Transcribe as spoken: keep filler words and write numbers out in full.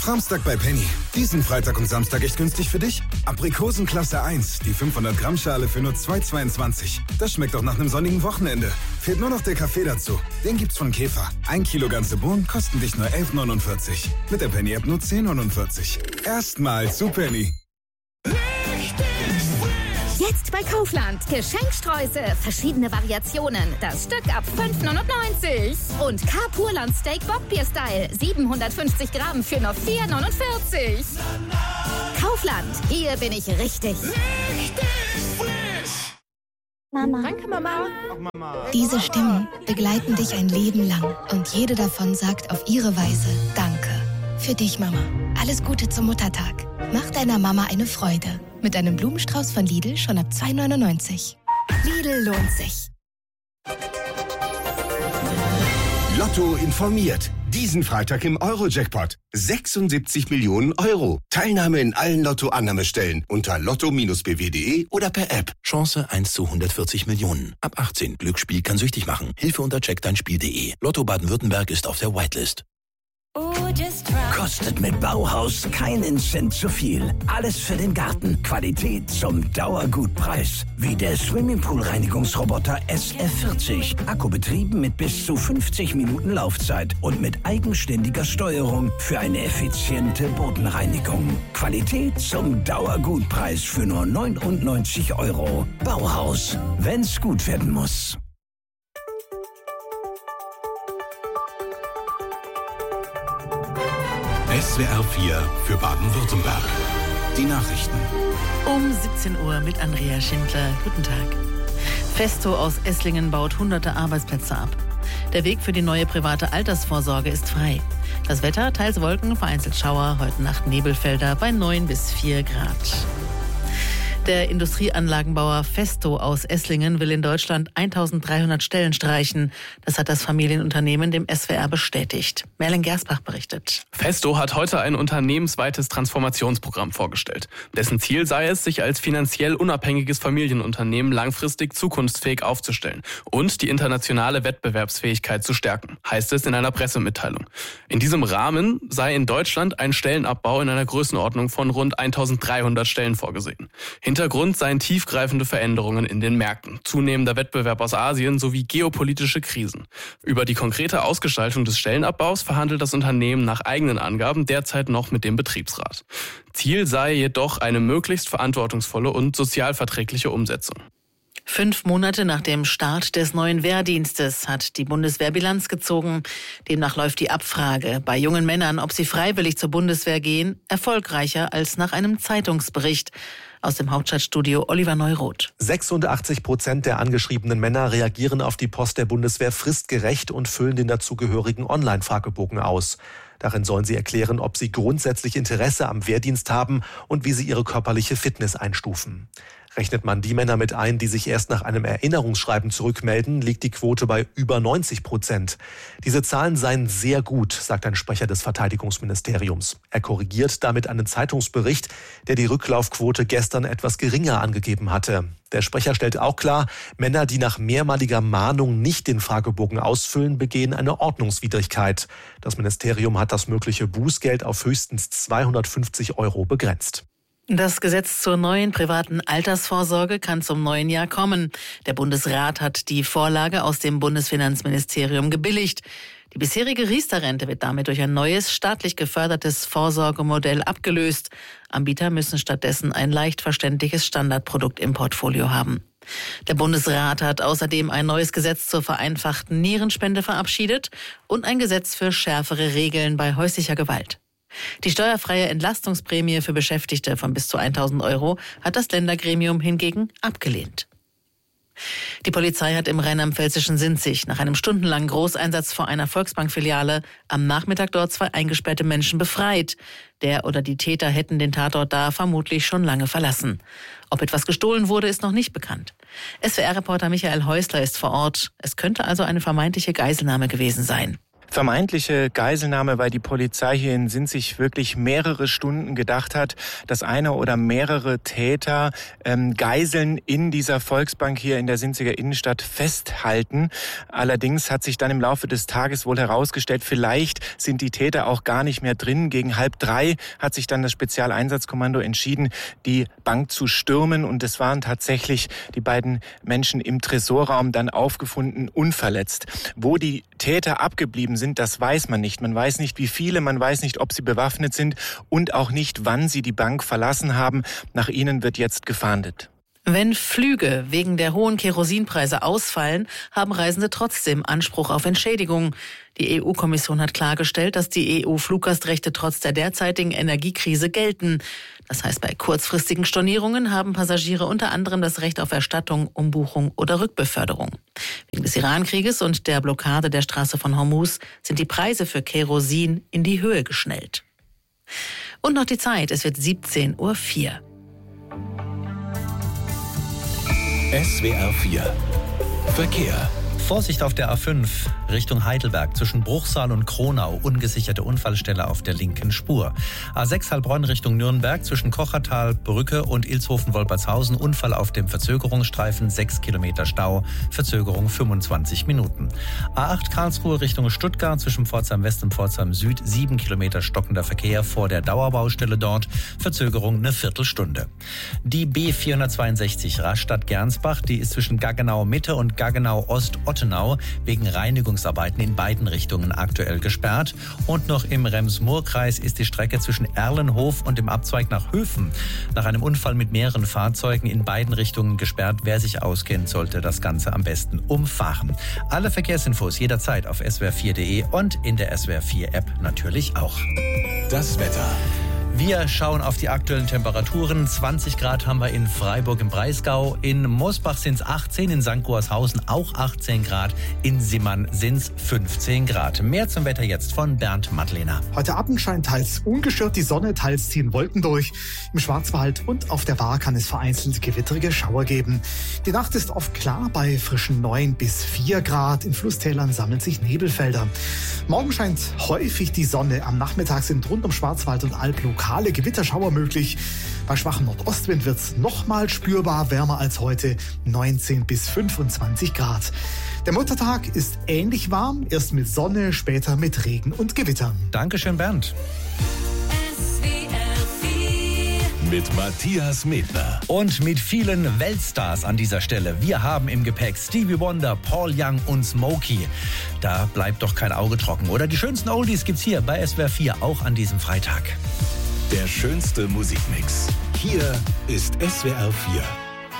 Samstag bei Penny. Diesen Freitag und Samstag echt günstig für dich? Aprikosen Klasse eins, die fünfhundert Gramm Schale für nur zwei Euro zweiundzwanzig. Das schmeckt doch nach einem sonnigen Wochenende. Fehlt nur noch der Kaffee dazu. Den gibt's von Käfer. Ein Kilo ganze Bohnen kosten dich nur elf Euro neunundvierzig. Mit der Penny-App nur zehn Euro neunundvierzig. Erstmal zu Penny. Jetzt bei Kaufland. Geschenkstreuse, verschiedene Variationen. Das Stück ab fünf Euro neunundneunzig. Und K-Purland Steak Bockbier-Style. siebenhundertfünfzig Gramm für nur vier Euro neunundvierzig. Kaufland. Hier bin ich richtig. Richtig frisch. Mama. Danke, Mama. Diese Stimmen begleiten dich ein Leben lang. Und jede davon sagt auf ihre Weise Danke. Für dich, Mama. Alles Gute zum Muttertag. Mach deiner Mama eine Freude. Mit einem Blumenstrauß von Lidl schon ab zwei Euro neunundneunzig. Lidl lohnt sich. Lotto informiert. Diesen Freitag im Euro-Jackpot. sechsundsiebzig Millionen Euro. Teilnahme in allen Lotto-Annahmestellen unter lotto Bindestrich b w punkt d e oder per App. Chance eins zu hundertvierzig Millionen. Ab achtzehn. Glücksspiel kann süchtig machen. Hilfe unter check dein Spiel punkt d e. Lotto Baden-Württemberg ist auf der Whitelist. Kostet mit Bauhaus keinen Cent zu viel. Alles für den Garten. Qualität zum Dauergutpreis. Wie der Swimmingpool-Reinigungsroboter S F vierzig. Akkubetrieben mit bis zu fünfzig Minuten Laufzeit und mit eigenständiger Steuerung für eine effiziente Bodenreinigung. Qualität zum Dauergutpreis für nur neunundneunzig Euro. Bauhaus. Wenn's gut werden muss. S W R vier für Baden-Württemberg. Die Nachrichten. Um siebzehn Uhr mit Andrea Schindler. Guten Tag. Festo aus Esslingen baut hunderte Arbeitsplätze ab. Der Weg für die neue private Altersvorsorge ist frei. Das Wetter, teils Wolken, vereinzelt Schauer, heute Nacht Nebelfelder bei neun bis vier Grad. Der Industrieanlagenbauer Festo aus Esslingen will in Deutschland eintausenddreihundert Stellen streichen. Das hat das Familienunternehmen dem S W R bestätigt. Merlin Gersbach berichtet. Festo hat heute ein unternehmensweites Transformationsprogramm vorgestellt. Dessen Ziel sei es, sich als finanziell unabhängiges Familienunternehmen langfristig zukunftsfähig aufzustellen und die internationale Wettbewerbsfähigkeit zu stärken, heißt es in einer Pressemitteilung. In diesem Rahmen sei in Deutschland ein Stellenabbau in einer Größenordnung von rund eintausenddreihundert Stellen vorgesehen. Hintergrund seien tiefgreifende Veränderungen in den Märkten, zunehmender Wettbewerb aus Asien sowie geopolitische Krisen. Über die konkrete Ausgestaltung des Stellenabbaus verhandelt das Unternehmen nach eigenen Angaben derzeit noch mit dem Betriebsrat. Ziel sei jedoch eine möglichst verantwortungsvolle und sozialverträgliche Umsetzung. Fünf Monate nach dem Start des neuen Wehrdienstes hat die Bundeswehr Bilanz gezogen. Demnach läuft die Abfrage bei jungen Männern, ob sie freiwillig zur Bundeswehr gehen, erfolgreicher als nach einem Zeitungsbericht. Aus dem Hauptstadtstudio Oliver Neuroth. sechsundachtzig Prozent der angeschriebenen Männer reagieren auf die Post der Bundeswehr fristgerecht und füllen den dazugehörigen Online-Fragebogen aus. Darin sollen sie erklären, ob sie grundsätzlich Interesse am Wehrdienst haben und wie sie ihre körperliche Fitness einstufen. Rechnet man die Männer mit ein, die sich erst nach einem Erinnerungsschreiben zurückmelden, liegt die Quote bei über neunzig Prozent. Diese Zahlen seien sehr gut, sagt ein Sprecher des Verteidigungsministeriums. Er korrigiert damit einen Zeitungsbericht, der die Rücklaufquote gestern etwas geringer angegeben hatte. Der Sprecher stellt auch klar, Männer, die nach mehrmaliger Mahnung nicht den Fragebogen ausfüllen, begehen eine Ordnungswidrigkeit. Das Ministerium hat das mögliche Bußgeld auf höchstens zweihundertfünfzig Euro begrenzt. Das Gesetz zur neuen privaten Altersvorsorge kann zum neuen Jahr kommen. Der Bundesrat hat die Vorlage aus dem Bundesfinanzministerium gebilligt. Die bisherige Riester-Rente wird damit durch ein neues, staatlich gefördertes Vorsorgemodell abgelöst. Anbieter müssen stattdessen ein leicht verständliches Standardprodukt im Portfolio haben. Der Bundesrat hat außerdem ein neues Gesetz zur vereinfachten Nierenspende verabschiedet und ein Gesetz für schärfere Regeln bei häuslicher Gewalt. Die steuerfreie Entlastungsprämie für Beschäftigte von bis zu tausend Euro hat das Ländergremium hingegen abgelehnt. Die Polizei hat im rheinland-pfälzischen Sinzig nach einem stundenlangen Großeinsatz vor einer Volksbank-Filiale am Nachmittag dort zwei eingesperrte Menschen befreit. Der oder die Täter hätten den Tatort da vermutlich schon lange verlassen. Ob etwas gestohlen wurde, ist noch nicht bekannt. S W R-Reporter Michael Häusler ist vor Ort. Es könnte also eine vermeintliche Geiselnahme gewesen sein. Vermeintliche Geiselnahme, weil die Polizei hier in Sinzig wirklich mehrere Stunden gedacht hat, dass einer oder mehrere Täter ähm, Geiseln in dieser Volksbank hier in der Sinziger Innenstadt festhalten. Allerdings hat sich dann im Laufe des Tages wohl herausgestellt, vielleicht sind die Täter auch gar nicht mehr drin. Gegen halb drei hat sich dann das Spezialeinsatzkommando entschieden, die Bank zu stürmen. Und es waren tatsächlich die beiden Menschen im Tresorraum dann aufgefunden, unverletzt. Wo die Täter abgeblieben sind, das weiß man nicht. Man weiß nicht, wie viele, man weiß nicht, ob sie bewaffnet sind und auch nicht, wann sie die Bank verlassen haben. Nach ihnen wird jetzt gefahndet. Wenn Flüge wegen der hohen Kerosinpreise ausfallen, haben Reisende trotzdem Anspruch auf Entschädigung. Die E U-Kommission hat klargestellt, dass die E U-Fluggastrechte trotz der derzeitigen Energiekrise gelten. Das heißt, bei kurzfristigen Stornierungen haben Passagiere unter anderem das Recht auf Erstattung, Umbuchung oder Rückbeförderung. Wegen des Iran-Krieges und der Blockade der Straße von Hormuz sind die Preise für Kerosin in die Höhe geschnellt. Und noch die Zeit, es wird siebzehn Uhr vier. S W R vier Verkehr. Vorsicht auf der A fünf Richtung Heidelberg zwischen Bruchsal und Kronau. Ungesicherte Unfallstelle auf der linken Spur. A sechs Heilbronn Richtung Nürnberg zwischen Kochertal, Brücke und Ilshofen-Wolpertshausen. Unfall auf dem Verzögerungsstreifen. sechs Kilometer Stau. Verzögerung fünfundzwanzig Minuten. A acht Karlsruhe Richtung Stuttgart zwischen Pforzheim West und Pforzheim Süd. sieben Kilometer stockender Verkehr vor der Dauerbaustelle dort. Verzögerung eine Viertelstunde. Die B vierhundertzweiundsechzig Rastatt-Gernsbach. Die ist zwischen Gaggenau Mitte und Gaggenau Ost Ottenau wegen Reinigungsarbeiten in beiden Richtungen aktuell gesperrt. Und noch im Rems-Murr-Kreis ist die Strecke zwischen Erlenhof und dem Abzweig nach Höfen nach einem Unfall mit mehreren Fahrzeugen in beiden Richtungen gesperrt. Wer sich auskennt, sollte das Ganze am besten umfahren. Alle Verkehrsinfos jederzeit auf S W R vier punkt de und in der S W R vier App natürlich auch. Das Wetter. Wir schauen auf die aktuellen Temperaturen. zwanzig Grad haben wir in Freiburg im Breisgau. In Mosbach sind es achtzehn, in Sankt Goarshausen auch achtzehn Grad. In Simmern sind es fünfzehn Grad. Mehr zum Wetter jetzt von Bernd Madlener. Heute Abend scheint teils ungestört die Sonne, teils ziehen Wolken durch. Im Schwarzwald und auf der Wahr kann es vereinzelt gewittrige Schauer geben. Die Nacht ist oft klar bei frischen neun bis vier Grad. In Flusstälern sammeln sich Nebelfelder. Morgen scheint häufig die Sonne. Am Nachmittag sind rund um Schwarzwald und Alb lokale Gewitterschauer möglich. Bei schwachem Nordostwind wird es nochmal spürbar wärmer als heute, neunzehn bis fünfundzwanzig Grad. Der Muttertag ist ähnlich warm, erst mit Sonne, später mit Regen und Gewittern. Dankeschön, Bernd. Mit Matthias Medner. Und mit vielen Weltstars an dieser Stelle. Wir haben im Gepäck Stevie Wonder, Paul Young und Smokey. Da bleibt doch kein Auge trocken, oder? Die schönsten Oldies gibt's hier bei S W R vier, auch an diesem Freitag. Der schönste Musikmix. Hier ist S W R vier.